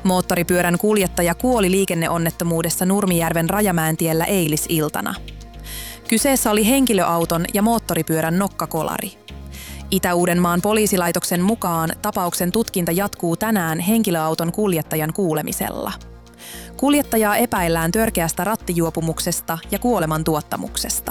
Moottoripyörän kuljettaja kuoli liikenneonnettomuudessa Nurmijärven Rajamäentiellä eilisiltana. Kyseessä oli henkilöauton ja moottoripyörän nokkakolari. Itä-Uudenmaan poliisilaitoksen mukaan tapauksen tutkinta jatkuu tänään henkilöauton kuljettajan kuulemisella. Kuljettajaa epäillään törkeästä rattijuopumuksesta ja kuolemantuottamuksesta.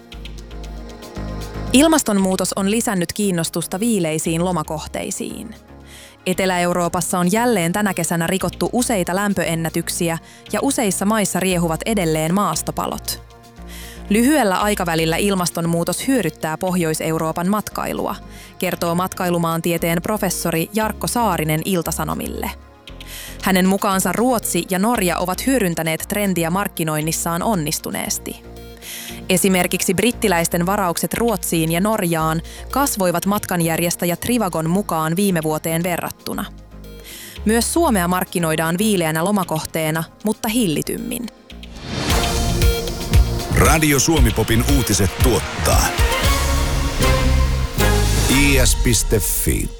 Ilmastonmuutos on lisännyt kiinnostusta viileisiin lomakohteisiin. Etelä-Euroopassa on jälleen tänä kesänä rikottu useita lämpöennätyksiä ja useissa maissa riehuvat edelleen maastopalot. Lyhyellä aikavälillä ilmastonmuutos hyödyttää Pohjois-Euroopan matkailua, kertoo matkailumaantieteen professori Jarkko Saarinen Ilta-Sanomille. Hänen mukaansa Ruotsi ja Norja ovat hyödyntäneet trendiä markkinoinnissaan onnistuneesti. Esimerkiksi brittiläisten varaukset Ruotsiin ja Norjaan kasvoivat matkanjärjestäjä Trivagon mukaan viime vuoteen verrattuna. Myös Suomea markkinoidaan viileänä lomakohteena, mutta hillitymmin. Radio Suomi-popin uutiset tuottaa is.fi.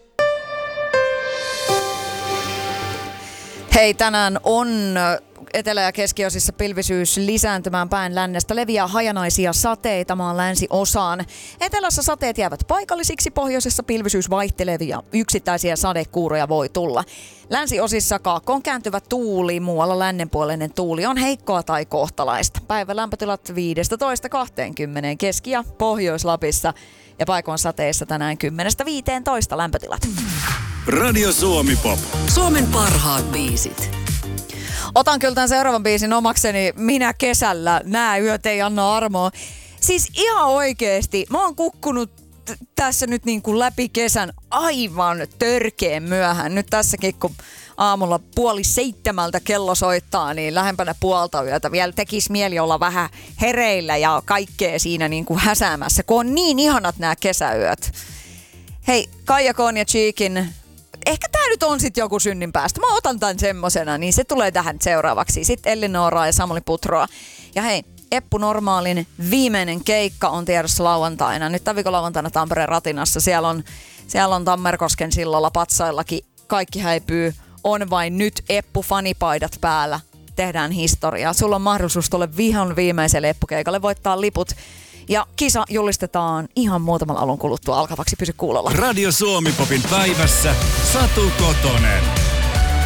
Hei, tänään on etelä- ja keskiosissa pilvisyys lisääntymään päin lännestä. Leviää hajanaisia sateita maan länsiosaan. Etelässä sateet jäävät paikallisiksi, pohjoisessa pilvisyys vaihtelevia. Yksittäisiä sadekuuroja voi tulla. Länsiosissa kaakkoon kääntyvä tuuli, muualla lännenpuoleinen tuuli on heikkoa tai kohtalaista. Päivän lämpötilat 15-20 Keski- ja Pohjois-Lapissa ja paikoin sateissa tänään 10-15 lämpötilat. Radio Suomi-pop. Suomen parhaat biisit. Otan kyllä tämän seuraavan biisin omakseni. Minä kesällä. Nää yöt ei anna armoa. Siis ihan oikeesti. Mä oon kukkunut tässä nyt niin kuin läpi kesän aivan törkeen myöhään. Nyt tässäkin kun aamulla 6:30 kello soittaa, niin lähempänä puolta yötä. Vielä tekisi mieli olla vähän hereillä ja kaikkea siinä niin kuin häsäämässä, kun on niin ihanat nämä kesäyöt. Hei, Kaija Koon ja Cheekin. Ehkä tää nyt on sit joku synninpäästö. Mä otan tän semmosena, niin se tulee tähän seuraavaksi. Sitten Elli-Nooraa ja Samuli Putroa. Ja hei, Eppu Normaalin viimeinen keikka on tiedossa lauantaina. Nyt tämän viikon lauantaina Tampereen Ratinassa. Siellä on Tammerkosken sillalla patsaillakin. Kaikki häipyy. On vain nyt Eppu-fanipaidat päällä. Tehdään historiaa. Sulla on mahdollisuus tuolle vihan viimeiselle Eppu-keikalle voittaa liput. Ja kisa julistetaan ihan muutamalla alun kuluttua alkavaksi. Pysy kuulolla. Radio Suomi-popin päivässä Satu Kotonen.